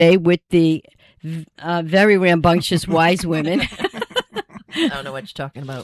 with the very rambunctious wise women. I don't know what you're talking about.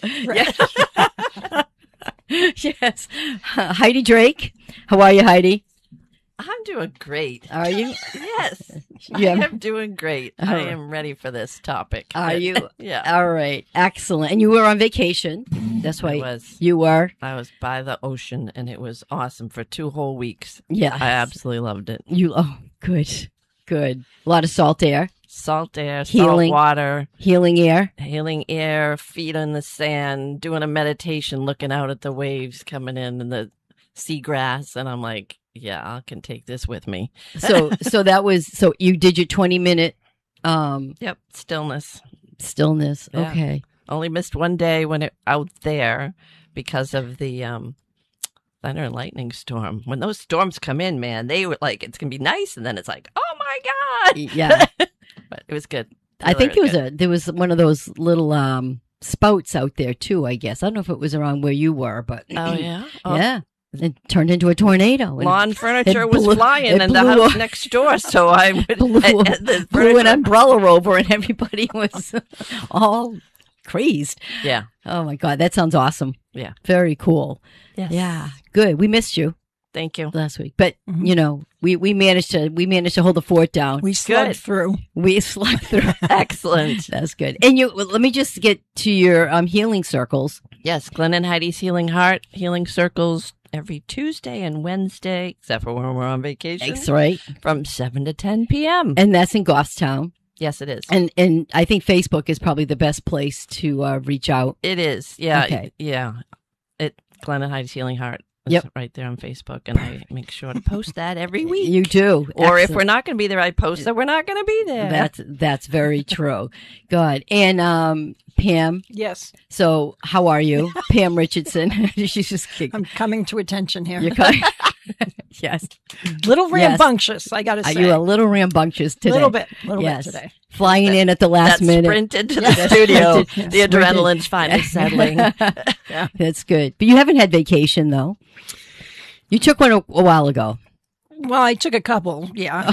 Yes. Heidi Drake. How are you, Heidi? I'm doing great. Are you? Yes. Yeah. I am doing great. I am ready for this topic. Are you? Yeah. All right. Excellent. And you were on vacation. That's why you were. I was by the ocean, and it was awesome for 2 whole weeks. Yeah. I absolutely loved it. Good. Good. A lot of salt air. Salt air, Healing. salt water. Healing air. Healing air, feet in the sand, doing a meditation, looking out at the waves coming in and the seagrass. And I'm like, yeah, I can take this with me. So you did your 20-minute Yep, stillness. Yeah. Okay. Only missed one day out there because of the thunder and lightning storm. When those storms come in, man, they were like, it's gonna be nice, and then it's like, oh my god. Yeah. But it was good. I think there was one of those little spouts out there too, I guess. I don't know if it was around where you were, but oh yeah. Yeah. It turned into a tornado. Lawn furniture was flying in the house next door, so I would blew an umbrella over, and everybody was all crazed. Yeah. Oh my God, that sounds awesome. Yeah. Very cool. Yes. Yeah. Good. We missed you. Thank you. Last week, but you know, we managed to hold the fort down. We slugged through. Excellent. That's good. And let me just get to your healing circles. Yes, Glenn and Heidi's Healing Heart healing circles every Tuesday and Wednesday, except for when we're on vacation. That's right. From 7 to 10 p.m. And that's in Goffstown. Yes, it is. And I think Facebook is probably the best place to reach out. It is. Yeah. Okay. Yeah. Glenn and Heidi's Healing Heart. Yep. Right there on Facebook, and I make sure to post that every week. You do. Or if we're not going to be there, I post that we're not going to be there. That's very true. Good. And Pam. Yes. So how are you? Pam Richardson. She's just kidding. I'm coming to attention here. You're coming. Yes. Little rambunctious, I got to say. You're a little rambunctious today. Little bit today. Flying in at the last minute. Sprinted to the studio. The adrenaline's finally settling. Yeah. That's good. But you haven't had vacation, though. You took one a while ago. Well, I took a couple, yeah.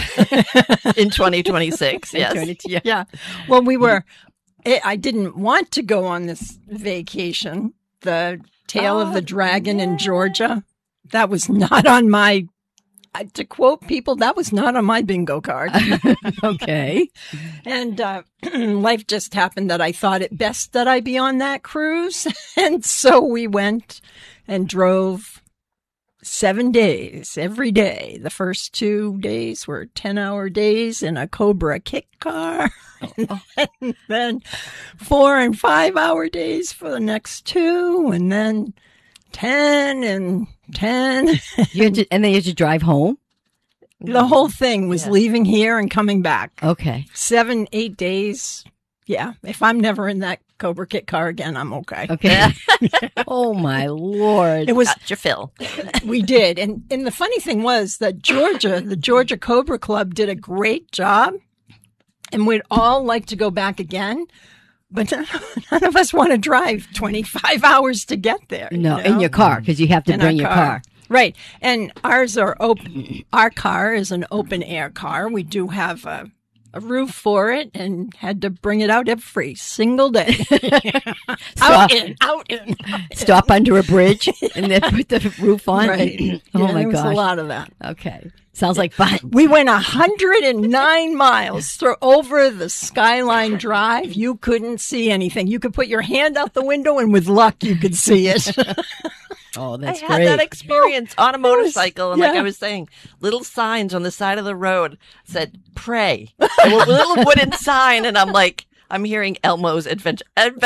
In 2026, yes. Yeah. Well, I didn't want to go on this vacation. The Tail of the Dragon in Georgia. That was not on my, to quote people, that was not on my bingo card. Okay. And life just happened that I thought it best that I be on that cruise. And so we went and drove 7 days, every day. The first 2 days were 10-hour days in a Cobra kit car. And then 4 and 5-hour days for the next 2. And then 10 and 10. And then you had to drive home? The whole thing was leaving here and coming back. Okay. 7, 8 days. Yeah. If I'm never in that Cobra kit car again, I'm okay. Okay. Oh my Lord. It was got your fill. We did. And the funny thing was that the Georgia Cobra Club did a great job. And we'd all like to go back again. But none of us want to drive 25 hours to get there. No, in your car, because you have to bring your car. Right. And ours are open. Our car is an open air car. We do have a roof for it and had to bring it out every single day. Out in. Stop under a bridge and then put the roof on. Right. Oh my gosh. There was a lot of that. Okay. Sounds like fun. We went 109 miles over the Skyline Drive. You couldn't see anything. You could put your hand out the window and with luck you could see it. Oh, that's great. I had that experience on a motorcycle. And like I was saying, little signs on the side of the road said, pray. A little wooden sign. And I'm like, I'm hearing Elmo's adventure. I'm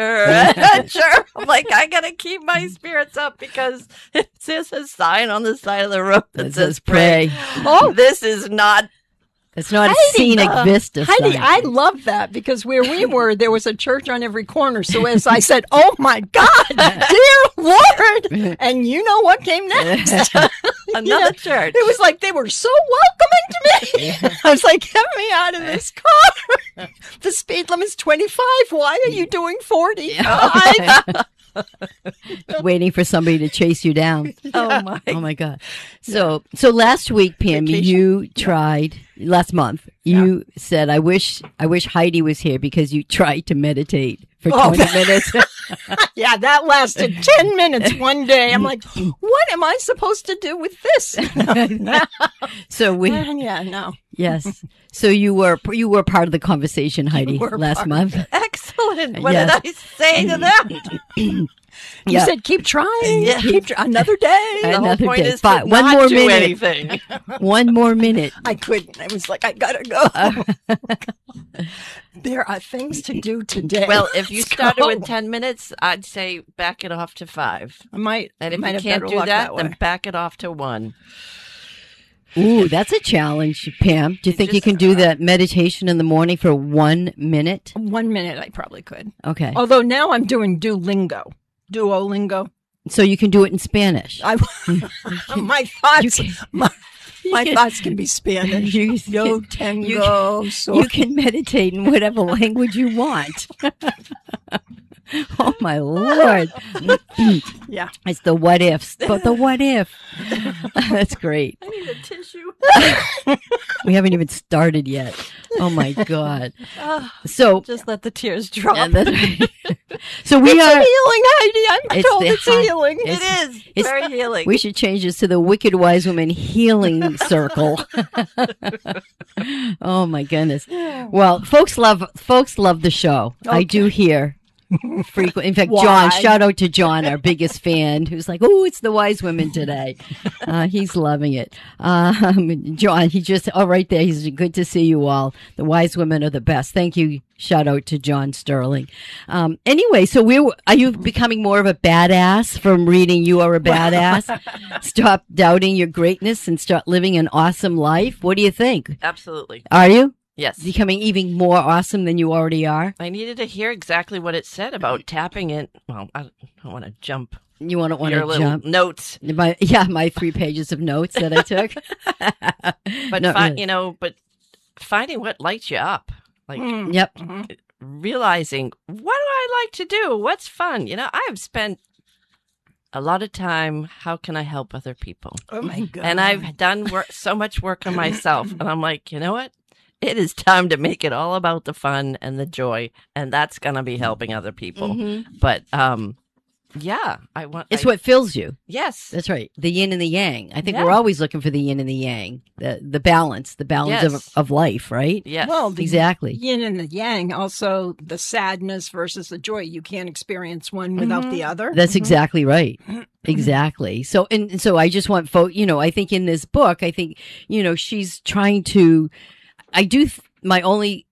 like, I got to keep my spirits up because there's a sign on the side of the road that says pray. Oh, this is not. It's not a scenic vista. Heidi, sign. I love that because where we were, there was a church on every corner. So as I said, oh my God, dear Lord. And you know what came next? Another church. It was like they were so welcoming to me. I was like, get me out of this car. The speed limit's 25. Why are you doing 45? waiting for somebody to chase you down. Oh Oh my God. So last week, Pam, Vacation. you tried, last month, you said, I wish Heidi was here because you tried to meditate for 20 minutes. Yeah, that lasted 10 minutes one day. I'm like, what am I supposed to do with this? So Yeah, no. yes. So you were part of the conversation, Heidi, were last part month. Excellent. What Yes. did I say to that? You Yeah. said keep trying. Yeah. Another day. The whole Another point day. is Fine. to One not more do minute. anything. One more minute. I couldn't. I was like, I gotta go. There are things to do today. Well, if you Let's started go. with 10 minutes, I'd say back it off to 5. I might. And if might you have can't better do luck that, way. then back it off to 1. Ooh, that's a challenge, Pam. Do you think you can do that meditation in the morning for 1 minute? 1 minute, I probably could. Okay. Although now I'm doing Duolingo. So you can do it in Spanish. My thoughts. My can- thoughts can be Spanish. You Yo can- tengo. You can meditate in whatever language you want. Oh my Lord. Yeah. It's the what ifs, but the what if. That's great. I need a tissue. We haven't even started yet. Oh my God. Ah, So, just let the tears drop. yeah, that's right. So we It's are, healing, Heidi. I'm It's told the it's high- healing. It is it's- very healing. we should change this to the Wicked Wise Woman Healing Circle. Oh my goodness. Well, folks love the show. I do hear frequent. In fact, Why? John, shout out to John, our biggest fan, who's like, "Oh, it's the wise women today." He's loving it. John, he just right there. He's good to see you all. The wise women are the best. Thank you. Shout out to John Sterling. Anyway, so are you becoming more of a badass from reading You Are a Badass? Stop doubting your greatness and start living an awesome life. What do you think? Absolutely. Are you Yes. becoming even more awesome than you already are? I needed to hear exactly what it said about tapping in. Well, I don't want to jump You want your to little jump? notes. My 3 pages of notes that I took. But Not really. but finding what lights you up, like Yep. realizing what do I like to do, what's fun. I have spent a lot of time. How can I help other people? Oh my God. And I've done so much work on myself, and I'm like, you know what? It is time to make it all about the fun and the joy, and that's gonna be helping other people. Mhm. But yeah, It's what fills you. Yes. That's right. The yin and the yang. I think Yeah. we're always looking for the yin and the yang, the balance Yes. of life, right? Yes. Well, the Exactly. yin and the yang, also the sadness versus the joy. You can't experience one without the other. That's exactly right. Exactly. So, and so I just want folks, I think in this book, she's trying to, my only,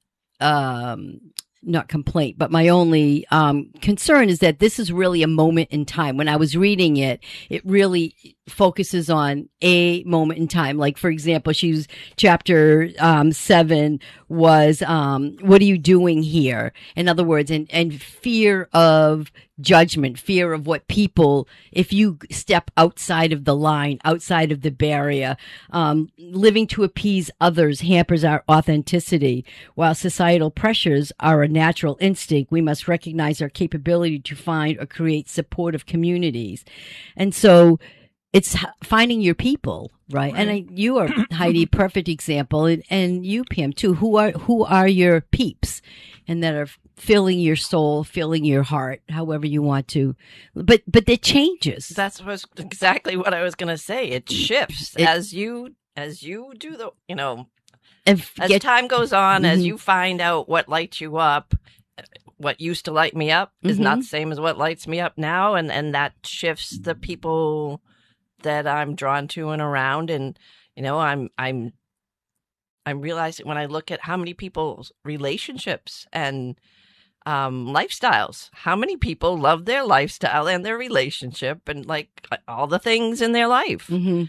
not complaint, but my only concern is that this is really a moment in time. When I was reading it, it really focuses on a moment in time. Like, for example, chapter 7 was, what are you doing here? In other words, and fear of judgment, fear of what people, if you step outside of the line, outside of the barrier, living to appease others hampers our authenticity. While societal pressures are a natural instinct, we must recognize our capability to find or create supportive communities. And so it's finding your people, right? And you are, Heidi, perfect example, and you, Pam, too. Who are your peeps, and that are filling your soul, filling your heart, however you want to. But it changes. That's exactly what I was going to say. It shifts as you do the, And as time goes on, as Mhm. you find out what lights you up. What used to light me up is not the same as what lights me up now, and that shifts the people that I'm drawn to and around. And I'm realizing when I look at how many people's relationships and lifestyles, how many people love their lifestyle and their relationship and like all the things in their life. Mhm.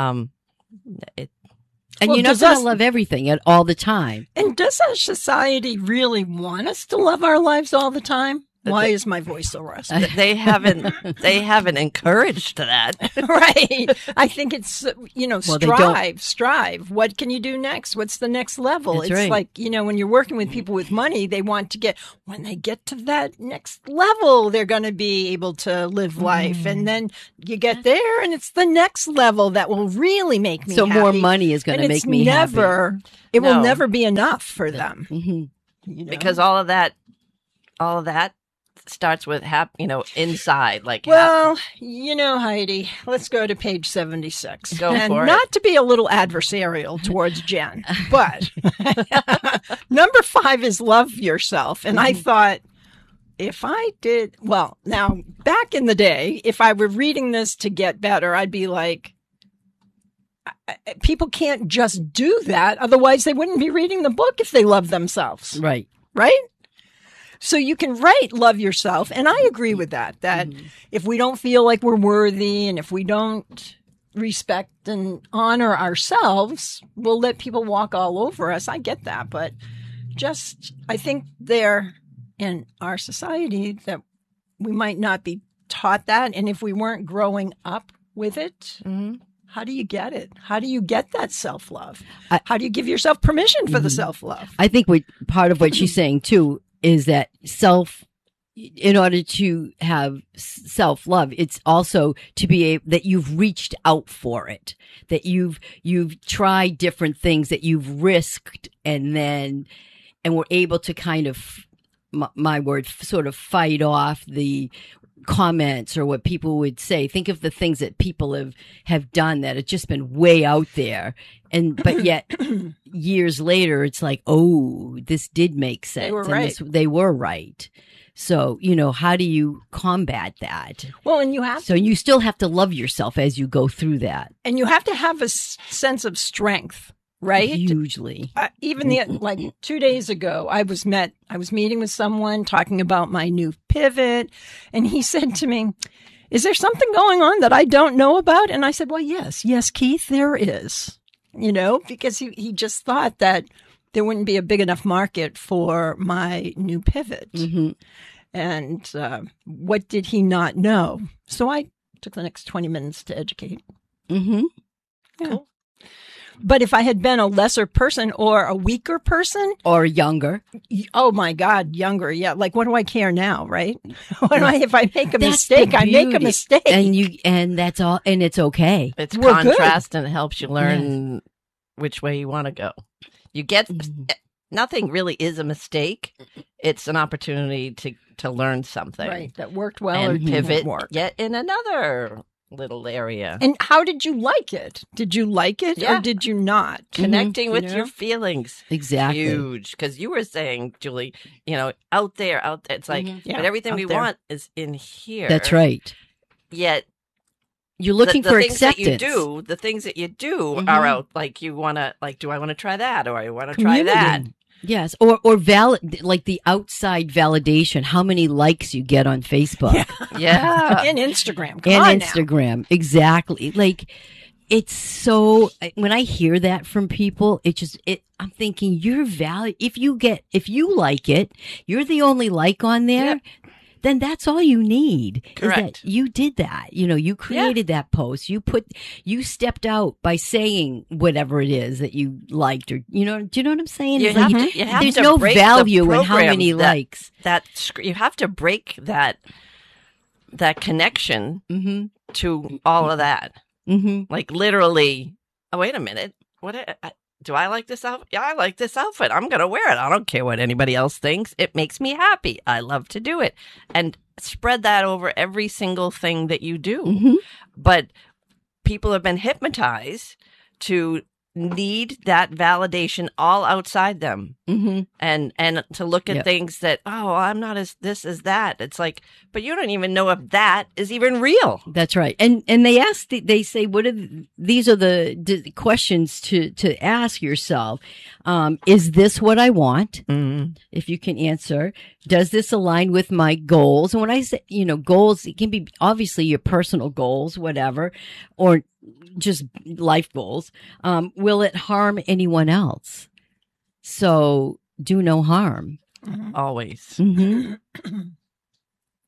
And Well, you're not does going to us- love everything all the time. And does our society really want us to love our lives all the time? Why is my voice so raspy? They haven't encouraged that. Right. I think it's, Well, they don't. strive. What can you do next? What's the next level? That's It's right. like, when you're working with people with money, they want to when they get to that next level, they're going to be able to live life. And then you get there and it's the next level that will really make me So happy. more money is going And to make it's me happy. It will No. never be enough for them. Because all of that starts with inside. Like, Well, Heidi, let's go to page 76. Go and for it. not to be a little adversarial towards Jen, but number 5 is love yourself. And I thought, if I did, now back in the day, if I were reading this to get better, I'd be like, people can't just do that. Otherwise, they wouldn't be reading the book if they love themselves. Right. Right? So you can write love yourself. And I agree with that if we don't feel like we're worthy and if we don't respect and honor ourselves, we'll let people walk all over us. I get that. But I think there in our society that we might not be taught that. And if we weren't growing up with it, how do you get it? How do you get that self-love? How do you give yourself permission for the self-love? I think part of what she's saying too is that in order to have self-love, it's also to be that you've reached out for it, that you've tried different things, that you've risked and were able to kind of, my word, sort of fight off the comments or what people would say. Think of the things that people have done that have just been way out there. But yet years later, it's like, oh, this did make sense. They were and right. They were right. So, how do you combat that? Well, and you still have to love yourself as you go through that. And you have to have a sense of strength, right? Hugely. Even like 2 days ago, I was meeting with someone talking about my new pivot. And he said to me, is there something going on that I don't know about? And I said, well, yes, Keith, there is, because he just thought that there wouldn't be a big enough market for my new pivot. Mm-hmm. And what did he not know? So I took the next 20 minutes to educate. Mm-hmm. Yeah. Cool. But if I had been a lesser person or a weaker person, Or younger. oh my God, younger, yeah. Like, what do I care now, right? If I make a That's mistake, the I make a beauty. mistake. And that's all, and it's okay. It's We're good. contrast and it helps you learn which way you want to go. You get nothing really is a mistake. It's an opportunity to learn something. Right, that worked well And or didn't pivot work. yet in another little area. And how did you like it? Did you like it Yeah. or did you not? Connecting with You know? your feelings. Exactly. Huge. Because you were saying, Julie, out there. It's like, Yeah, but everything out we there. want is in here. That's right. Yet You're looking the for things acceptance. the things that you do Mm-hmm. are out. Like you want to, do I want to try that? Or I want to try that? Yes, or like the outside validation. How many likes you get on Facebook Yeah. And Instagram. Come and on now. Instagram? Exactly. Like it's so. When I hear that from people, I'm thinking you're valid. If you like it, you're the only like on there. Yep. Then that's all you need. Correct. Is that you did that. You created that post. You stepped out by saying whatever it is that you liked, or do you know what I'm saying? You It's have like, to- you have there's to no break the value in how programs many that- likes. You have to break that connection Mm-hmm. to all of that. Mm-hmm. Like literally, oh, wait a minute. Do I like this outfit? Yeah, I like this outfit. I'm going to wear it. I don't care what anybody else thinks. It makes me happy. I love to do it. And spread that over every single thing that you do. Mm-hmm. But people have been hypnotized to need that validation all outside them. Mm-hmm. And to look at Yep. things that, oh, I'm not as this as that. It's like, but you don't even know if that is even real. That's right. And they say, these are the questions to ask yourself. Is this what I want? Mm-hmm. If you can answer, does this align with my goals? And when I say, goals, it can be obviously your personal goals, whatever, or just life goals. Will it harm anyone else? So do no harm. Always. Mm-hmm.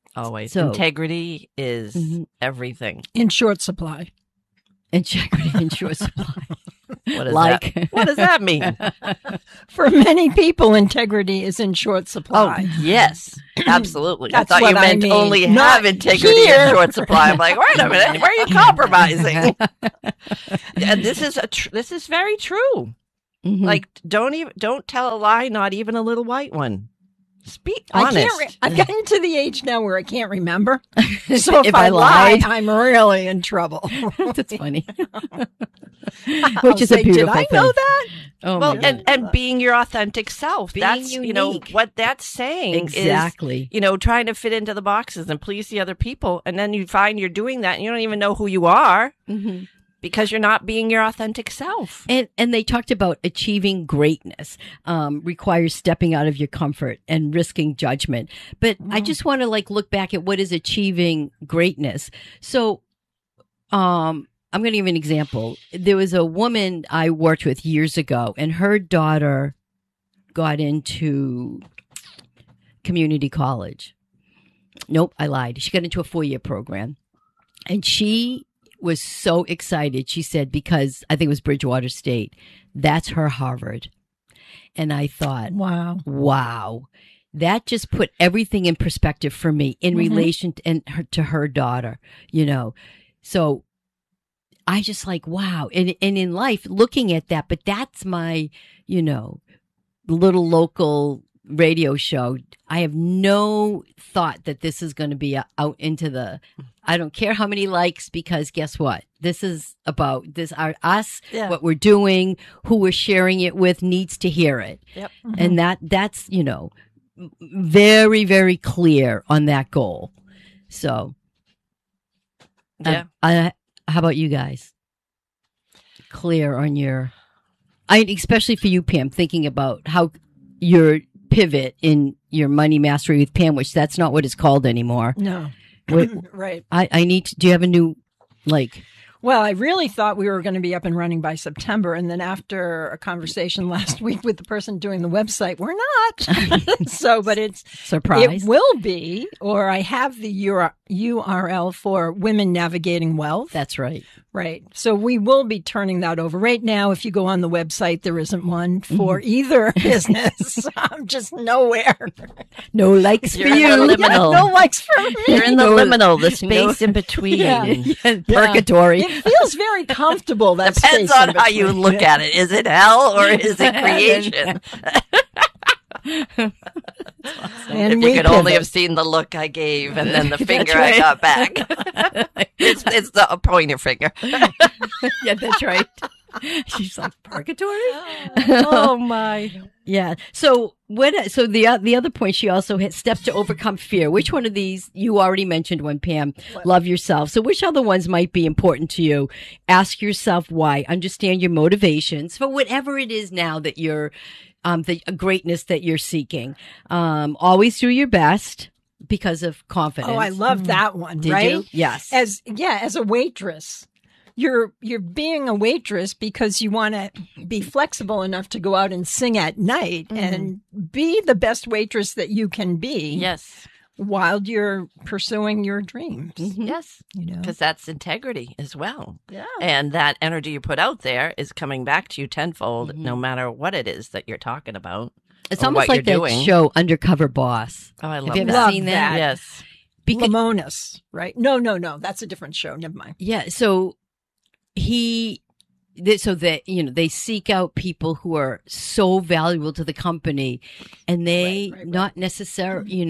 Always. So- Integrity is Mhm. everything. In short supply. Integrity in short supply. What is Like- that? What does that mean? For many people, integrity is in short Oh, supply. yes, absolutely. That's I thought you what I meant mean. only Not have integrity here. in short supply. I'm like, wait a minute, where are you compromising? Yeah, this is very true. Mhm. Like, don't tell a lie, not even a little white one. Speak I honest. can't. I've gotten to the age now where I can't remember. So if, If I I lie, lied. I'm really in trouble. That's funny. I'll Which is say, a beautiful Did I know thing. that? Oh Well, my God. and being your authentic self. Being That's unique. what that's saying Exactly. is trying to fit into the boxes and please the other people, and then you find you're doing that and you don't even know who you are Mhm. because you're not being your authentic self. And they talked about achieving greatness requires stepping out of your comfort and risking judgment. But I just want to look back at what is achieving greatness. So, I'm going to give an example. There was a woman I worked with years ago, and her daughter got into community college. Nope, I lied. She got into a 4-year program, and she was so excited. She said, because I think it was Bridgewater State, that's her Harvard. And I thought, wow, that just put everything in perspective for me in relation to her daughter, So I just wow. And in life, looking at that, but that's my, little local radio show. I have no thought that this is going to be out into I don't care how many likes, because guess what? This is about us, Yeah. what we're doing, who we're sharing it with needs to hear it. Yep. And that's, very, very clear on that goal. So, Yeah. how about you guys? Clear on especially for you, Pam, thinking about how your pivot in your money mastery with Pam, which that's not what it's called anymore. No. Wait, Right. I need to, do you have a new, Well, I really thought we were going to be up and running by September. And then after a conversation last week with the person doing the website, we're not. But surprise? it will be, or I have the URL for Women Navigating Wealth. That's right. Right. So we will be turning that over. Right now, if you go on the website, there isn't one for either business. I'm just nowhere. No likes You're for in you. the liminal. No likes for me. You're in the No- liminal, the space in between. Yeah. Purgatory. It feels very comfortable. That Depends space in on how you between. look at it. Is it hell or is it creation? And If we you could only pivot. have seen the look I gave and then the That's finger right. I got back. it's the pointer finger. Yeah, that's right. She's like, purgatory? Oh my. Yeah. So the other point, she also had steps to overcome fear. Which one of these, you already mentioned one, Pam, love yourself. So which other ones might be important to you? Ask yourself why. Understand your motivations for whatever it is now that you're, the greatness that you're seeking. Always do your best because of confidence. Oh, I love that one. Did right? you? Yes. As a waitress. You're being a waitress because you want to be flexible enough to go out and sing at night and be the best waitress that you can be. Yes. While you're pursuing your dreams. Yes. You know. Because that's integrity as well. Yeah. And that energy you put out there is coming back to you tenfold, no matter what it is that you're talking about. It's or almost what like you're that doing. show Undercover Boss. Oh, I Have love you ever that. seen that? Yes. Because, Lamonis, right? No. That's a different show. Never mind. yeah. So they seek out people who are so valuable to the company, and they Right. not necessarily,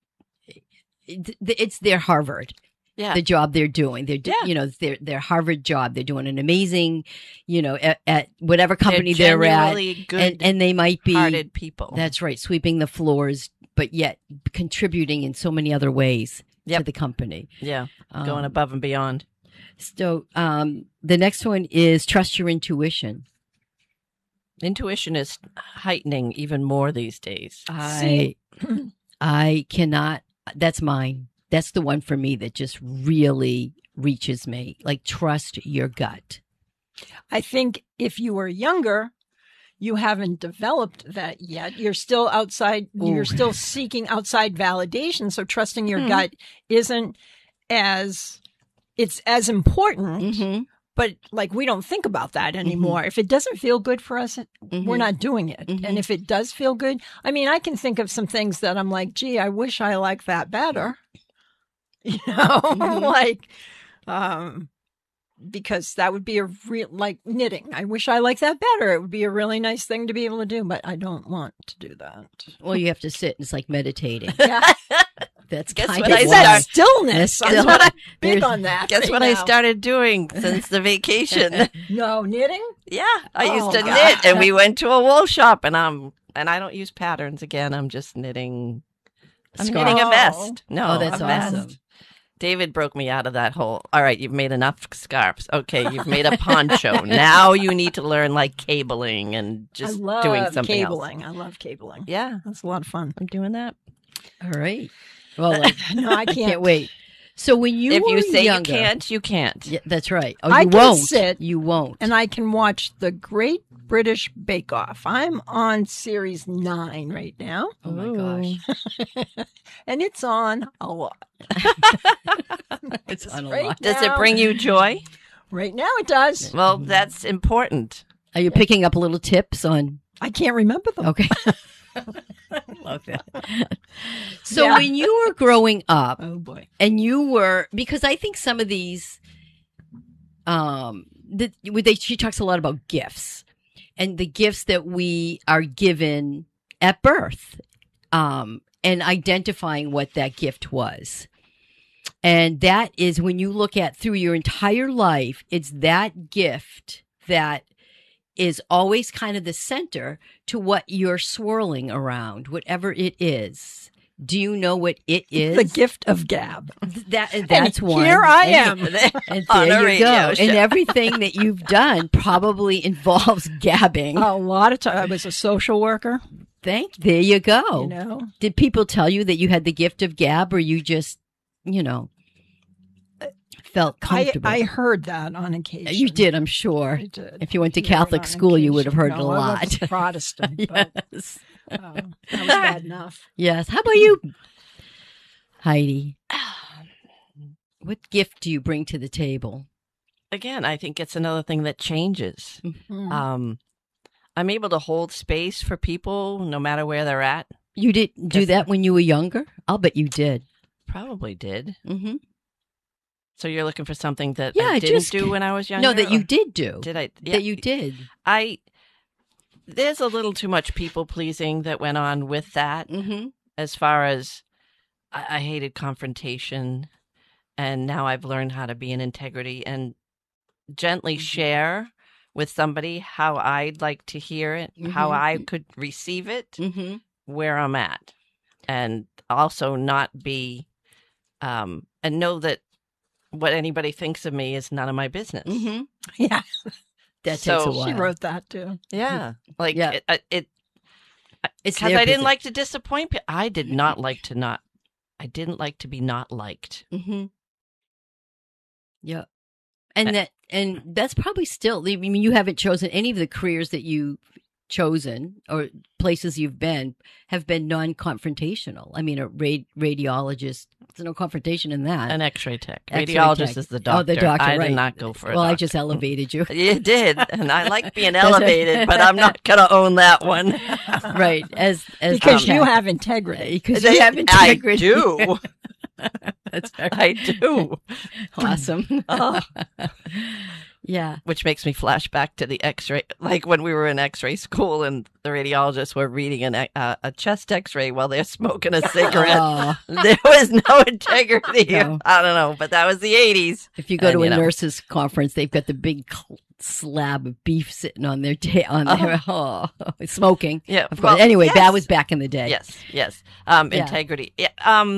it's their Harvard. Yeah. The job they're doing, their Harvard job. They're doing an amazing, at whatever company they're at, genuinely good and they might be. hearted people. That's right, sweeping the floors, but yet contributing in so many other ways to Yep. the company. Yeah. Going above and beyond. So the next one is trust your intuition. Intuition is heightening even more these days. I cannot. That's mine. That's the one for me that just really reaches me. Like, trust your gut. I think if you were younger, you haven't developed that yet. You're still outside. You're still seeking outside validation. So trusting your gut isn't it's as important. But like, we don't think about that anymore. If it doesn't feel good for us, we're not doing it. And if it does feel good, I mean, I can think of some things that I'm like, gee, I wish I liked that better. You know, like, because that would be a real, like knitting. I wish I liked that better. It would be a really nice thing to be able to do, but I don't want to do that. Well, you have to sit. It's like meditating. Yeah. That's Guess kind what of I that start- stillness. I'm big on that. Guess right what I now. started doing since the vacation? No, knitting? Yeah, I used to God. knit, and we went to a wool shop, and I don't use patterns again. I'm just knitting. I'm knitting a vest. No, Oh, that's a vest. awesome. David broke me out of that hole. All right, you've made enough scarves. Okay, you've made a poncho. Now you need to learn like cabling and just I love doing something cabling. else. I love cabling. Yeah, That's a lot of fun. I'm doing that. All right. Well, like, No, I I can't. can't wait. So when you If were you say younger, you can't, you can't. Yeah, that's right. Oh, I you can won't. sit You won't. And I can watch the Great British Bake Off. I'm on series 9 right now, Oh my gosh. and it's on a lot. It's on a right lot. Does now. it bring you joy? Right now it does. Well, that's important. Are you picking up little tips on? I can't remember them. Okay. Love that. So Yeah. when you were growing up, Oh boy. and you were, because I think some of these, she talks a lot about gifts and the gifts that we are given at birth, and identifying what that gift was. And that is when you look at through your entire life, it's that gift that is always kind of the center to what you're swirling around, whatever it is. Do you know what it is? The gift of gab. That's And one. here I And- am. And On a there you radio go. show. And everything that you've done probably involves gabbing. A lot of time. I was a social worker. There you go. You know, Did people tell you that you had the gift of gab, or you just, felt comfortable? I heard that on occasion. You did, I'm sure. I did. If you went to Hear it Catholic on school, you would have heard occasion. it a No, I lot. was Protestant, but Yes. that was bad enough. Yes. How about you, Heidi? What gift do you bring to the table? Again, I think it's another thing that changes. Mm. I'm able to hold space for people no matter where they're at. You did do Yes. that when you were younger? I'll bet you did. Probably did. Mm-hmm. So you're looking for something that Yeah, I didn't just- do when I was younger? No, that you or did do. Did I? Yeah, That you did. There's a little too much people pleasing that went on with that. Mm-hmm. As far as I hated confrontation, and now I've learned how to be in integrity and gently share with somebody how I'd like to hear it, how Mhm. I could receive it, Mm-hmm. where I'm at, and also not be, and know that what anybody thinks of me is none of my business. Mm-hmm. Yeah, That So- takes a while. she wrote that too. Yeah, like Yeah. it It's because their I didn't business. like to disappoint people. I didn't like to be not liked. Mm-hmm. Yeah. And that's probably still, I mean, you haven't chosen any of the careers that you've chosen or places you've been have been non-confrontational. I mean, a radiologist, there's no confrontation in that. An X-ray tech. X-ray Radiologist tech. is the doctor. Oh, the doctor, I right. did not go for a Well, I doctor. just elevated you. You did, and I like being That's right. elevated, but I'm not going to own that one. Right. As Because you Pat. have integrity. Because you have integrity. I do. That's very I do. awesome. Oh. Yeah. Which makes me flash back to the X-ray, like when we were in X-ray school and the radiologists were reading a chest X-ray while they're smoking a cigarette. Oh, There was no integrity. No. I don't know, but that was the 80s. if you go And, to a you know. nurses conference, they've got the big slab of beef sitting on their smoking. Yeah. Of course. Anyway, that was back in the day. Yes. Yeah. Integrity. Yeah.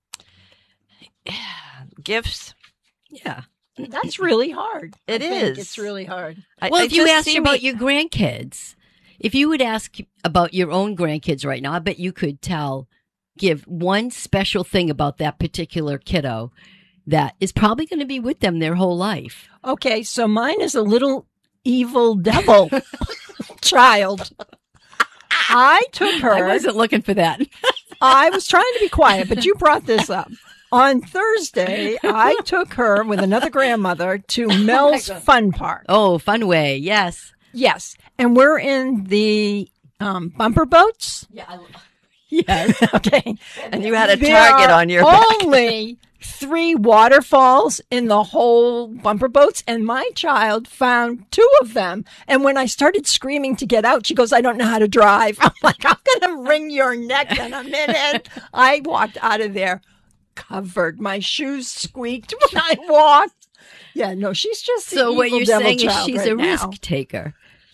Gifts. Yeah. That's really hard. It I think is. It's really hard. Well, I if you just asked see about me- your grandkids, if you would ask about your own grandkids right now, I bet you could give one special thing about that particular kiddo that is probably going to be with them their whole life. Okay, so mine is a little evil devil child. I took her. I wasn't looking for that. I was trying to be quiet, but you brought this up. On Thursday, I took her with another grandmother to Mel's Fun Park. Oh, Funway. Yes. Yes. And we're in the bumper boats. Yeah. Yes. Okay. And you had a There target are on your back. only 3 waterfalls in the whole bumper boats, and my child found 2 of them. And when I started screaming to get out, she goes, "I don't know how to drive." I'm like, "I'm going to wring your neck in a minute." I walked out of there covered. My shoes squeaked when I walked. Yeah, no, she's just the So what evil you're devil saying is child she's right a now. risk taker.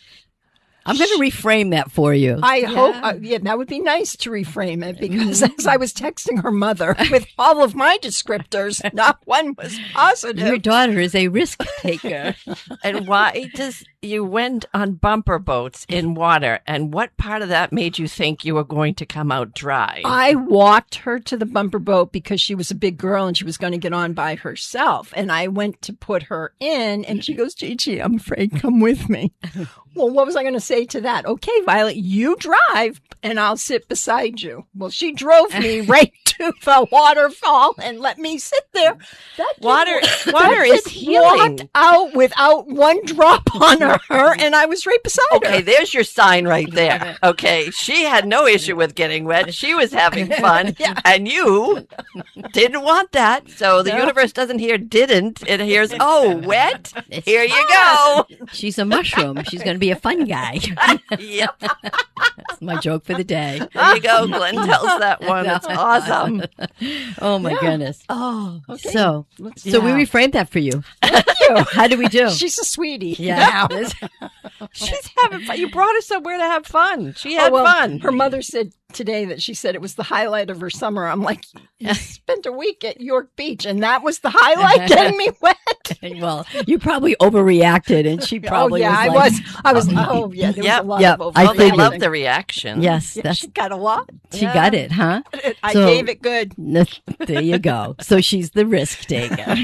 I'm going to reframe that for you. I hope, yeah, that would be nice to reframe it, because as I was texting her mother with all of my descriptors, not one was Your positive. daughter is a risk taker. And why does you went on bumper boats in water? And what part of that made you think you were going to come out dry? I walked her to the bumper boat because she was a big girl and she was going to get on by herself. And I went to put her in, and she goes, "Gigi, I'm afraid, come with me." Well, what was I going to say to that? "Okay, Violet, you drive and I'll sit beside you." Well, she drove me right to the waterfall and let me sit there. That kid Water that is kid healing. walked out without one drop on her, and I was right beside Okay, her. there's your sign right there. Okay, she had no issue with getting wet. She was having fun, and you didn't want that. So the universe doesn't hear "didn't"; it hears "oh, wet." Here you go. She's a mushroom. She's going to be a fun guy. Yep, That's my joke for the day. there you go. Glenn tells that one. It's awesome. Oh my goodness. Oh, okay. So Let's- we reframed that for you. How do we do? She's a sweetie. Yeah. She's having fun. You brought her somewhere to have fun. She had well, fun. Her mother said today that she said it was the highlight of her summer. I'm like, you spent a week at York Beach, and that was the highlight, getting me wet. Well, you probably overreacted, and she probably oh yeah, was I was. Oh yeah, there was Yep. a lot Yep. of I Oh, they figured. love the reaction. Yes, Yeah, that's she got a lot. she got it, huh? I So- gave it good. There you go. So she's the risk taker,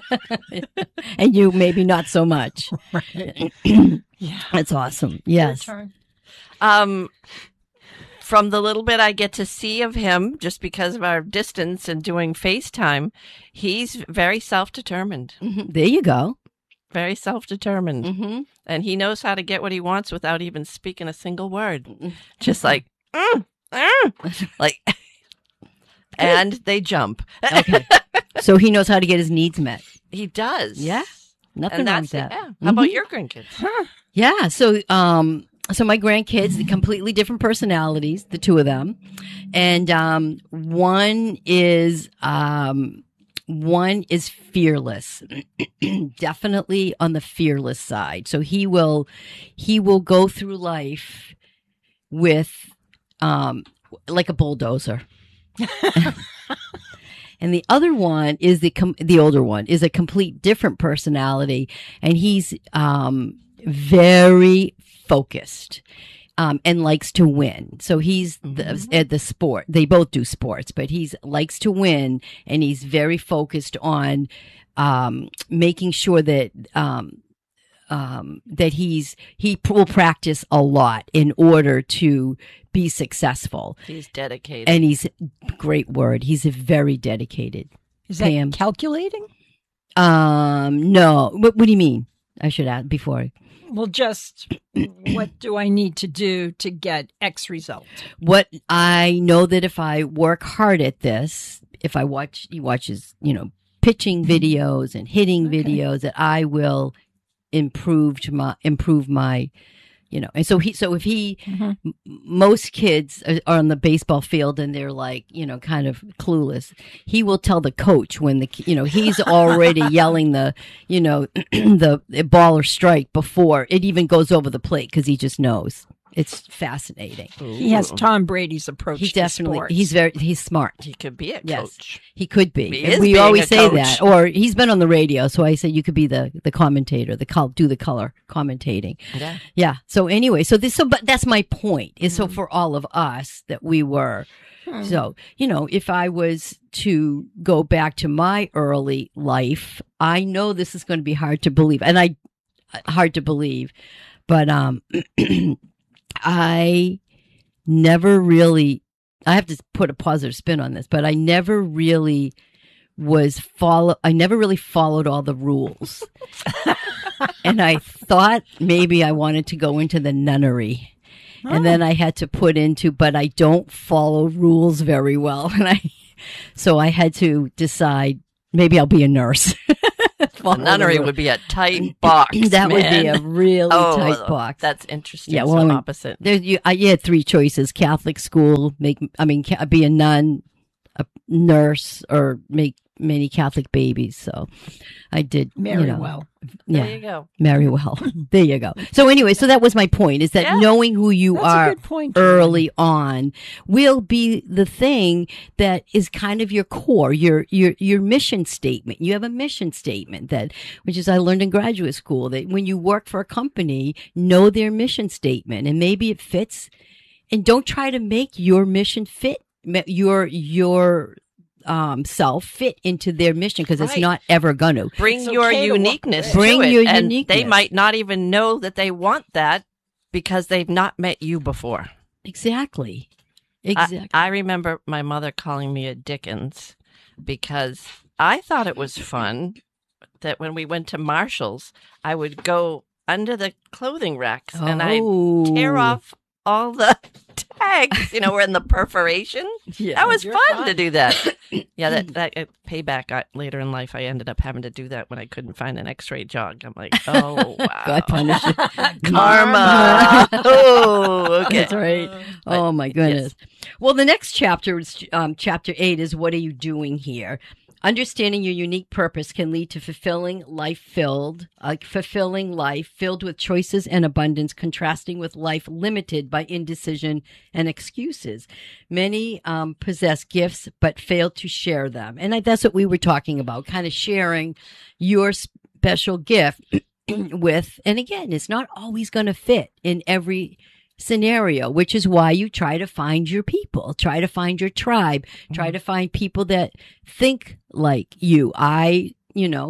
and you maybe not so much. Yeah. That's awesome. Yes. Your turn. From the little bit I get to see of him, just because of our distance and doing FaceTime, he's very self-determined. Mhm. There you go. Very self-determined. Mm-hmm. And he knows how to get what he wants without even speaking a single word. Just like, like, and they jump. Okay. So he knows how to get his needs met. He does. Yeah. Nothing And wrong that's with it. that. Yeah. How about your grandkids? Yeah. So my grandkids, the completely different personalities, the 2 of them. And one is fearless. Definitely on the fearless side. So he will go through life with like a bulldozer. And the other one is the older one is a complete different personality, and he's very focused and likes to win. So he's at the sport. They both do sports, but he's likes to win, and he's very focused on making sure that that he will practice a lot in order to be successable. He's dedicated. And he's great word. He's very dedicated. Is that Pam. calculating? No. What do you mean? I should ask before. Well, just what do I need to do to get X result? What I know that if I work hard at this, if I he watches, pitching videos and hitting videos, that I will improve my, and so most kids are on the baseball field and they're like, kind of clueless. He will tell the coach when he's already yelling the ball or strike before it even goes over the plate, because he just knows. It's fascinating. He has Tom Brady's approach. He to definitely, sports. he's smart. He could be a Yes. coach. He could be. He And is we being always a say coach. that. Or he's been on the radio, so I say you could be the commentator, do the color commentating. Yeah. Yeah. So anyway, but that's my point. Is so for all of us that we were. So, if I was to go back to my early life, I know this is going to be hard to believe. And hard to believe. But I never really, I have to put a positive spin on this, but I never really followed all the rules. And I thought maybe I wanted to go into the nunnery. And then I had to put into, but I don't follow rules very well. So I had to decide maybe I'll be a nurse. The nunnery would be a tight box. That would be a really tight box. That's interesting. Yeah, well, opposite. You had three choices: Catholic school, be a nun, a nurse, or make many Catholic babies. So I did marry well. Yeah, there you go. Marry well. There you go. So anyway, so that was my point: is that knowing who you are early on will be the thing that is kind of your core, your mission statement. You have a mission statement which is I learned in graduate school, that when you work for a company, know their mission statement, and maybe it fits, and don't try to make your mission fit your self fit into their mission, because it's not ever going to. Bring your uniqueness. Bring to your it, and uniqueness. they might not even know that they want that because they've not met you before. Exactly. I remember my mother calling me a Dickens because I thought it was fun that when we went to Marshall's, I would go under the clothing racks and I'd tear off all the tags, were in the perforation. Yeah, that was fun to do that. Yeah, that payback later in life, I ended up having to do that when I couldn't find an X-ray jog. I'm like, oh, wow. God punish you. Karma. Oh, okay. That's right. Oh, my goodness. Yes. Well, the next chapter, chapter 8, is what are you doing here? Understanding your unique purpose can lead to fulfilling life filled with choices and abundance, contrasting with life limited by indecision and excuses. Many possess gifts but fail to share them. And that's what we were talking about, kind of sharing your special gift with, and again, it's not always going to fit in every scenario, which is why you try to find your people, try to find your tribe, try to find people that think like you. I know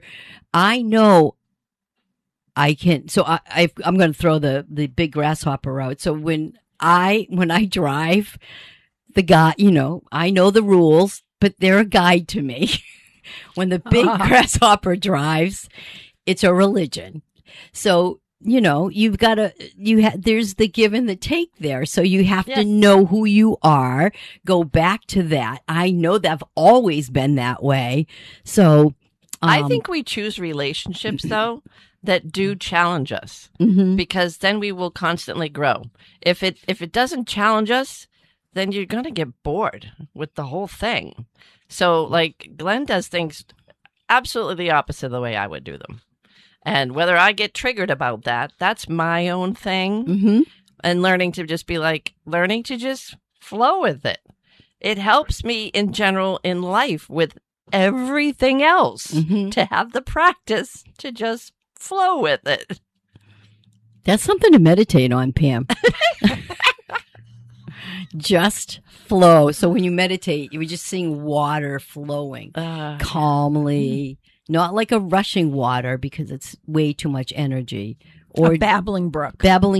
I can, so I'm going to throw the big grasshopper out. So when I drive, the guy, I know the rules, but they're a guide to me. When the big grasshopper drives, it's a religion. So you've got to, there's the give and the take there. So you have to know who you are, go back to that. I know that I've always been that way. So, I think we choose relationships though that do challenge us, because then we will constantly grow. If it doesn't challenge us, then you're going to get bored with the whole thing. So like Glenn does things absolutely the opposite of the way I would do them. And whether I get triggered about that, that's my own thing. Mm-hmm. And learning to just flow with it. It helps me in general in life with everything else to have the practice to just flow with it. That's something to meditate on, Pam. Just flow. So when you meditate, you were just seeing water flowing calmly. Not like a rushing water because it's way too much energy. Or a babbling brook.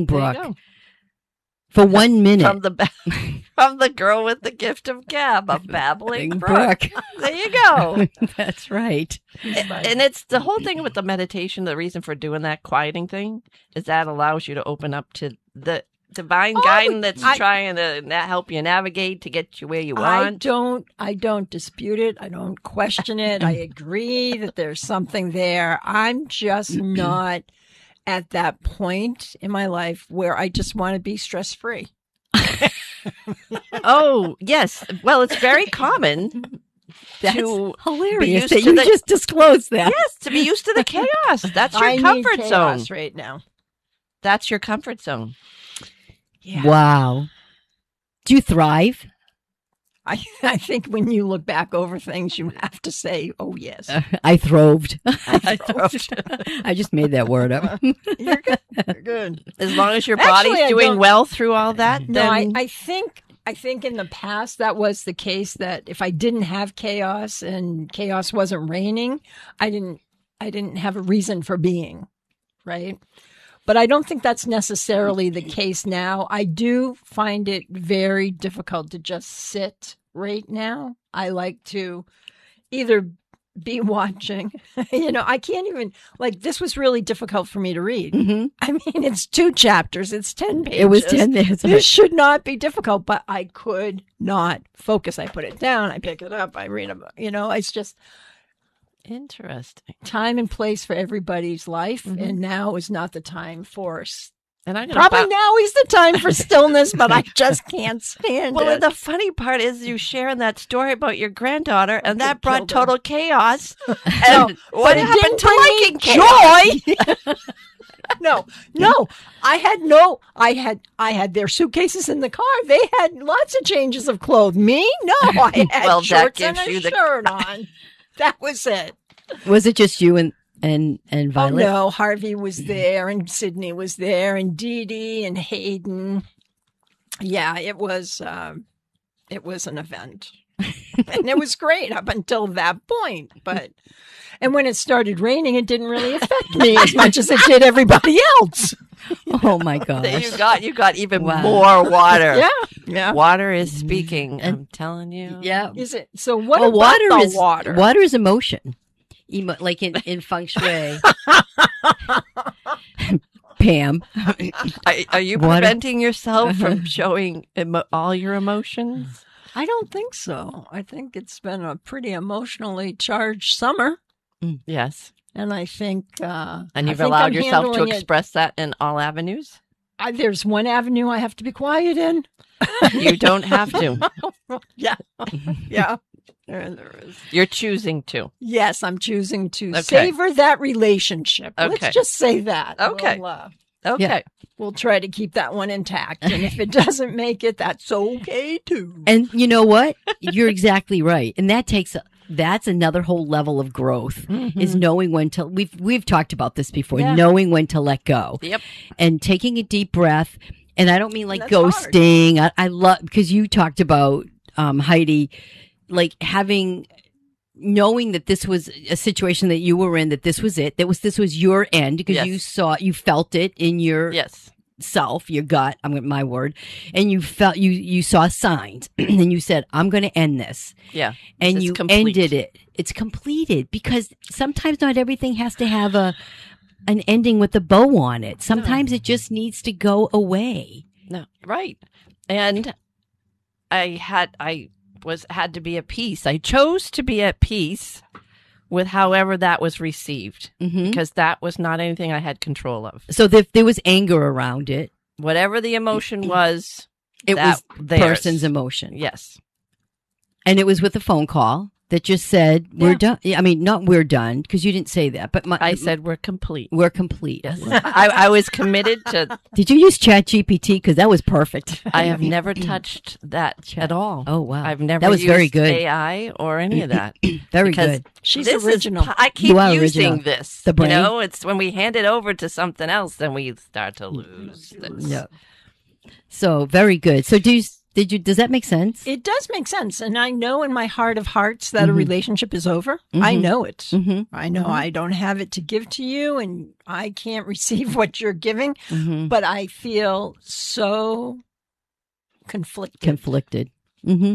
For 1 minute. From the girl with the gift of gab, a babbling brook. There you go. That's right. And it's the whole thing with the meditation, the reason for doing that quieting thing is that allows you to open up to the divine guidance that's trying to help you navigate to get you where you want. I don't dispute it. I don't question it. I agree that there's something there. I'm just not at that point in my life where I just want to be stress-free. Oh, yes. Well, it's very common. That's to hilarious that you just disclosed that. Yes, to be used to the chaos. That's your I comfort need zone chaos right now. That's your comfort zone. Yeah. Wow. Do you thrive? I think when you look back over things, you have to say, "Oh yes, I thrived." I thrived. I just made that word up. You're good. You're good. As long as your body's doing well through all that. No, then... I think in the past that was the case. That if I didn't have chaos and chaos wasn't reigning, I didn't have a reason for being. right? But I don't think that's necessarily the case now. I do find it very difficult to just sit right now. I like to either be watching, I can't even, like, this was really difficult for me to read. Mm-hmm. I mean, it's 2 chapters, it's 10 pages. It was 10 minutes. This should not be difficult, but I could not focus. I put it down, I pick it up, I read about, it's just Interesting. time and place for everybody's life. And now is not the time for, And I'm probably now is the time for stillness, but I just can't stand Well, it. and the funny part is you sharing that story about your granddaughter, and that brought killed her. total chaos. No, And what but it happened didn't to bring me liking chaos? joy? No. I had their suitcases in the car. They had lots of changes of clothes. Me? No, I had Well, that shorts and gives a you the- shirt on. That was it. Was it just you and Oh Violet? no, Harvey was there and Sydney was there and Dee Dee and Hayden. Yeah, it was an event. And it was great up until that point. And when it started raining, it didn't really affect me as much as it did everybody else. Oh my gosh. You got even Wow. more water. Yeah. Water is speaking. I'm telling you. Yeah. Is it? So what Well, about the is water? Water is emotion. Like in feng shui. Pam. Are you Water. preventing yourself from showing all your emotions? I don't think so. I think it's been a pretty emotionally charged summer. Yes. And I think And you've I think allowed I'm yourself to handling it- express that in all avenues? There's one avenue I have to be quiet in. You don't have to. Yeah. Yeah. There is. You're choosing to. Yes, I'm choosing to Okay. savor that relationship. Okay. Let's just say that. Okay. Okay. Yeah. We'll try to keep that one intact. And if it doesn't make it, that's okay too. And you know what? You're exactly right. And that's another whole level of growth is knowing when to we've talked about this before, Yeah. knowing when to let go. Yep. And taking a deep breath. And I don't mean like That's hard. ghosting. I love because you talked about Heidi, like knowing that this was a situation that you were in, that this was it, this was your end because Yes. you felt it in your Yes. self, your gut, my word, and you felt you saw signs and you said, I'm going to end this. Yeah. And It's you complete. ended it. It's completed because sometimes not everything has to have an ending with a bow on it. Sometimes it just needs to go away. No. Right. And I had to be at peace. I chose to be at peace with however that was received because that was not anything I had control of. So there was anger around it. Whatever the emotion was, It that was theirs. person's emotion. Yes. And it was with a phone call that just said, we're done. I mean, not we're done, because you didn't say that, but I said we're complete. we're complete. Yes. I was committed to. Did you use ChatGPT? Because that was perfect. I have never touched that at all. Oh, wow. I've never That was used very good. AI or any of that. Very because good. She's this original. I keep You are using original. this. The brain. It's when we hand it over to something else, then we start to lose this. Yeah. So very good. So does that make sense? It does make sense. And I know in my heart of hearts that a relationship is over. I know it. Mm-hmm. I know I don't have it to give to you and I can't receive what you're giving, Mm-hmm. but I feel so conflicted. Conflicted. Mm-hmm.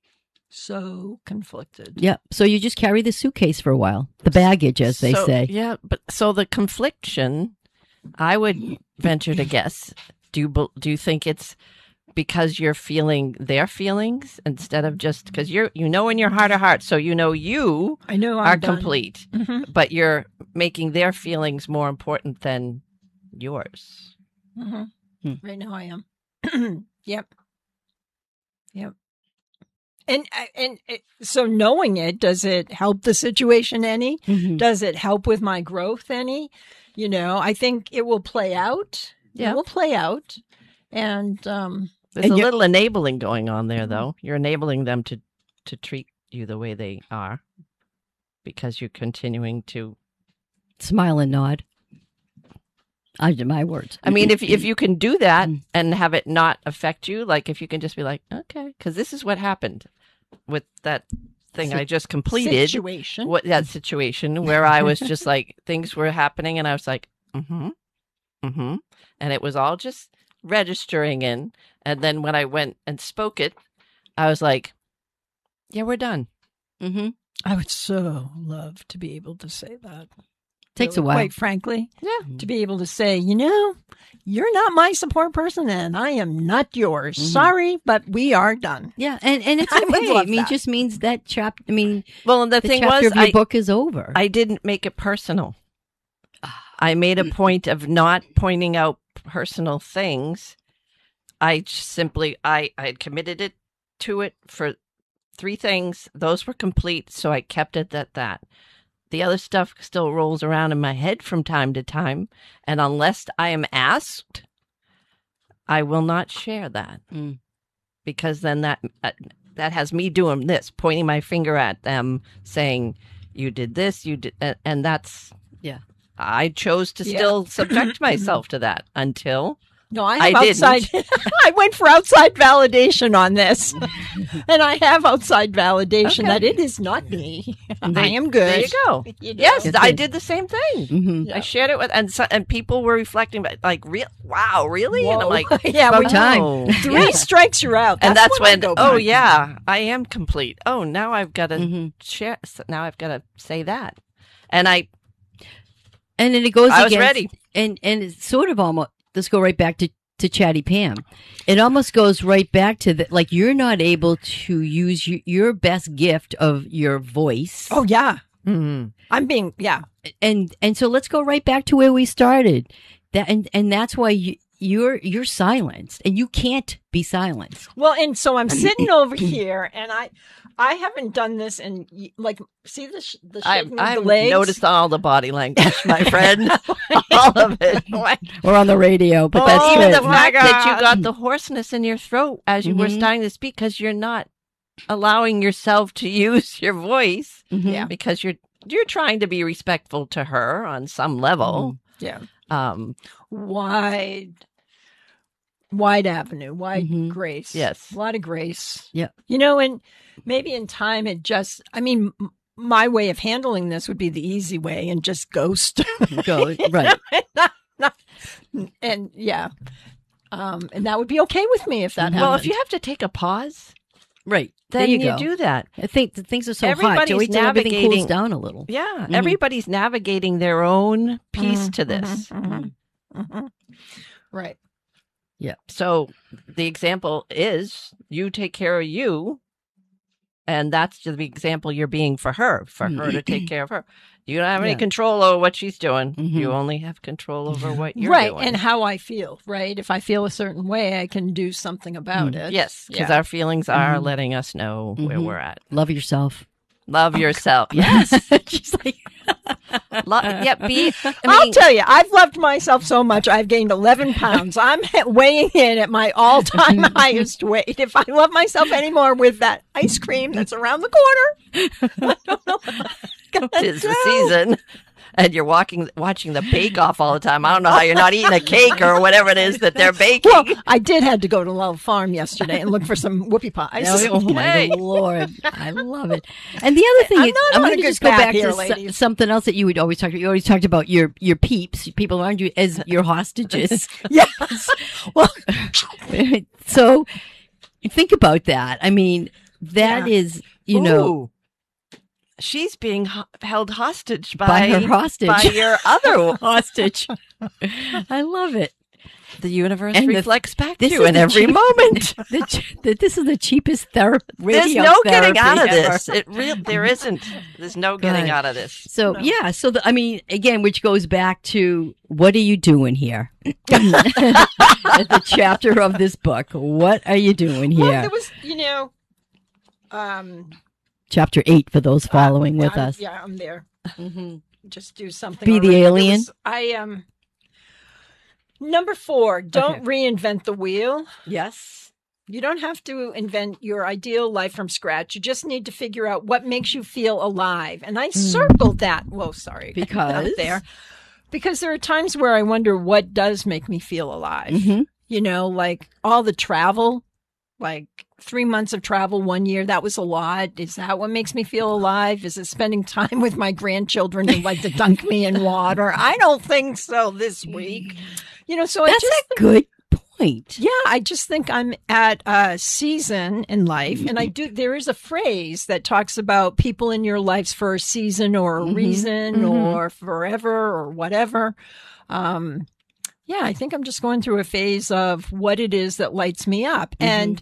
So conflicted. Yeah. So you just carry the suitcase for a while, the baggage, as they So, say. Yeah, but so the confliction, I would venture to guess. Do you think it's because you're feeling their feelings instead of just because you know in your heart of hearts, so you know you I know I'm are done. complete, Mhm. but you're making their feelings more important than yours. Mhm. Hmm. Right now I am. Yep. And so knowing it, does it help the situation any? Mhm. Does it help with my growth any? I think it will play out. Yeah. It will play out. And There's a little enabling going on there, though. You're enabling them to treat you the way they are because you're continuing to. Smile and nod. My words. I mean, if you can do that Mm. and have it not affect you, like if you can just be like, okay, because this is what happened with that thing I just completed. situation. That situation where I was just like, things were happening and I was like, Mm-hmm. And it was all just registering in. And then when I went and spoke it, I was like, yeah, we're done. Mm-hmm. I would so love to be able to say that. Takes a Really, while. quite frankly. Yeah. To be able to say, you're not my support person and I am not yours. Mhm. Sorry, but we are done. Yeah, and it's I would okay. love I mean, that. it just means that chapter. I mean, Well, and the the thing chapter was, of your book is over. I didn't make it personal. I made a point of not pointing out personal things. I had committed it to it for 3 things. Those were complete, so I kept it at that. The other stuff still rolls around in my head from time to time, and unless I am asked, I will not share that. Mm. Because then that has me doing this, pointing my finger at them, saying, "You did this, you did," and that's Yeah. I chose to still subject myself to that until No, I I have outside. I went for outside validation on this, and I have outside validation Okay. that it is not me. I am there good. you go. You know? Yes, Good I thing. did the same thing. Mm-hmm. Yeah. I shared it with, and people were reflecting, like, wow, really? And I'm Whoa. like, yeah, about when time. "Oh." 3 strikes you're out. And that's when I when, go oh back. yeah, I am complete. Oh, now I've got to Mm-hmm. share. Now I've got to say that, and And then it goes. I was against, ready. and it's sort of almost. Let's go right back to Chatty Pam. It almost goes right back to the like you're not able to use your best gift of your voice. Oh yeah, Mhm. I'm being and so let's go right back to where we started. That and that's why you're silenced and you can't be silenced. Well, and so I'm sitting over here, and I haven't done this, and like, see the shaking of I've the legs. noticed all the body language, my friend, all of it. We're on the radio, but that's Even it. the Oh my fact that you God. got the hoarseness in your throat as you were Mhm. starting to speak, because you're not allowing yourself to use your voice, Mhm. Yeah. because you're trying to be respectful to her on some level. Yeah, Um, wide avenue, wide Mhm. grace. Yes. a lot of grace. Yeah. And maybe in time it just. I mean, my way of handling this would be the easy way and just ghost. Go right. And yeah, and that would be okay with me if that happened. well, if you have to take a pause, Right. then there you you go. do that. I think the things are so hot. Everybody's So wait till everything cools navigating- down a little. Yeah, Mhm. everybody's navigating their own piece Mhm, to this. mhm, mhm. Right. So the example is you take care of you, and that's the example you're being for her to take care of her. You don't have any Yeah. control over what she's doing. Mhm. You only have control over what you're Right. doing. And how I feel, right? If I feel a certain way, I can do something about Mm. it. yes, because Yeah. our feelings are Mhm. letting us know where Mhm. we're at. Love yourself. Love yourself. Yes. She's like, I'll tell you, I've loved myself so much, I've gained 11 pounds. I'm weighing in at my all-time highest weight. If I love myself anymore with that ice cream that's around the corner, I don't know what I'm gonna Tis the do. season. And you're watching the Bake Off all the time. I don't know how you're not eating a cake or whatever it is that they're baking. Well, I did have to go to Love Farm yesterday and look for some whoopie pies. oh my Hey. Lord, I love it. And the other thing I'm is, not I'm on a going to good just go path back here, to ladies. something else that you would always talk about. You always talked about your peeps, people around you as your hostages. Yes. Well, So think about that. I mean, that Yeah. is, you know, Ooh. She's being held hostage by her hostage. by your other. hostage. I love it. The universe And reflects back to this you is in the every cheap- moment. This is the cheapest therapy. There's no getting out of this. There isn't. There's no getting God. out of this. So No. yeah, so I mean, again, which goes back to what are you doing here? At the chapter of this book, what are you doing well, here? there was, Chapter 8 for those following with I'm- us. Yeah, I'm there. Mm-hmm. Just do something. Be the already. There alien? was- Number 4, don't reinvent the wheel. Yes. You don't have to invent your ideal life from scratch. You just need to figure out what makes you feel alive. And I circled that. Whoa, sorry. Because? Up there. Because there are times where I wonder what does make me feel alive. Mm-hmm. Like all the travel, like 3 months of travel 1 year, that was a lot. Is that what makes me feel alive? Is it spending time with my grandchildren who like to dunk me in water? I don't think so this week. So That's a good point. yeah, I just think I'm at a season in life, and there is a phrase that talks about people in your lives for a season or a reason or forever or whatever. Yeah, I think I'm just going through a phase of what it is that lights me up. And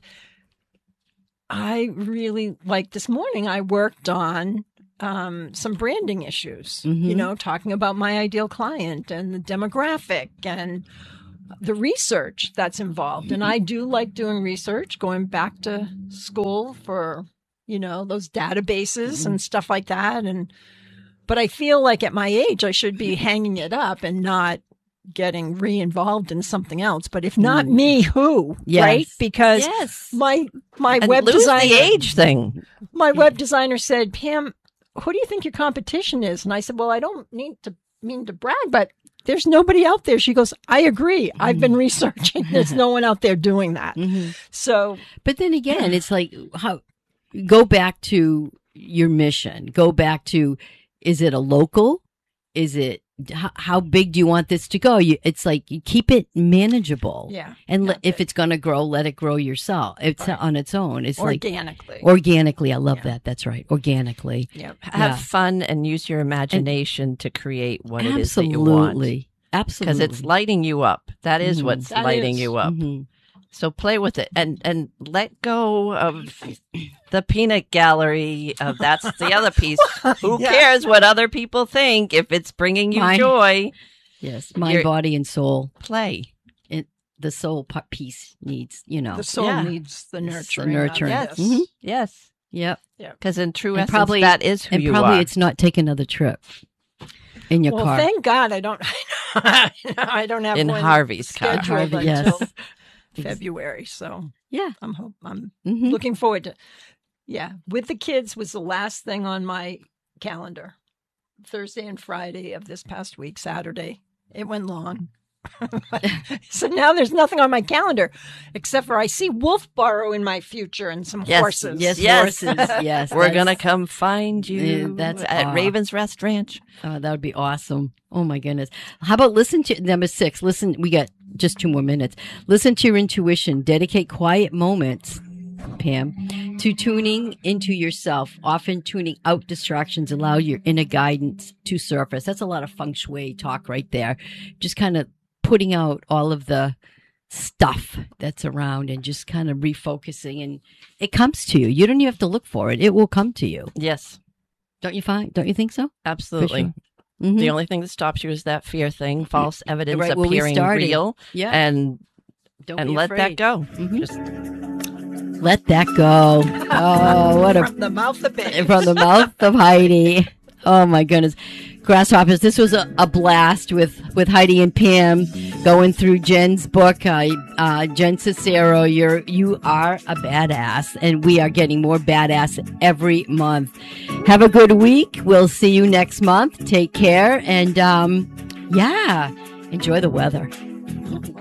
I really, like this morning, I worked on some branding issues, talking about my ideal client and the demographic and the research that's involved. And I do like doing research, going back to school for, those databases and stuff like that. But I feel like at my age, I should be hanging it up and not getting re-involved in something else. But if not me, who? Yes. Right? Because my And web lose designer, the age thing. my web designer said, Pam, who do you think your competition is? And I said, well, I don't mean to brag, but there's nobody out there. She goes, I agree. I've been researching. There's no one out there doing that. So, but then again, it's like, go back to your mission. Go back to, is it a local? Is it, how big do you want this to go? It's like you keep it manageable. Yeah. And if it's going to grow, let it grow yourself. It's on its own. It's organically. Organically. I love that. That's right. Organically. Yeah. Have fun and use your imagination to create what it is that Absolutely. you want. Absolutely. Because it's lighting you up. That is what's That lighting is. you up. So play with it and let go of the peanut gallery. That's the other piece. Who cares what other people think if it's bringing you joy? Yes, mind, body, and soul. Play. The soul piece needs, The soul needs the nurturing. Yes. Yes. Yep. Because in true essence, probably, that is who you are. And probably it's not take another trip in your car. Well, thank God I don't. I don't have in one Harvey's car. scheduled Harvey, until yes. February. So Yeah. I'm looking forward to. Yeah, with the kids was the last thing on my calendar. Thursday and Friday of this past week, Saturday. It went long. So now there's nothing on my calendar except for I see Wolfboro in my future and some horses. Yes, horses. Yes. We're going to come find you that's at Raven's Rest Ranch. Oh, that would be awesome. Oh, my goodness. How about listen to number 6? Listen, we got just 2 more minutes. Listen to your intuition. Dedicate quiet moments, Pam, to tuning into yourself. Often tuning out distractions allow your inner guidance to surface. That's a lot of feng shui talk right there. Just kind of putting out all of the stuff that's around and just kind of refocusing, and it comes to you. You don't even have to look for it. It will come to you. Yes. Don't you think so? Absolutely. Sure. The only thing that stops you is that fear thing, false evidence Right, where we appearing started. real. Yeah. And Don't and be let that afraid. go. Just let that go. Oh, what a From the mouth of babes. from the mouth of Heidi. Oh my goodness. Grasshoppers, this was a blast with Heidi and Pam going through Jen's book. Jen Cicero, you are a badass, and we are getting more badass every month. Have a good week. We'll see you next month. Take care, and enjoy the weather.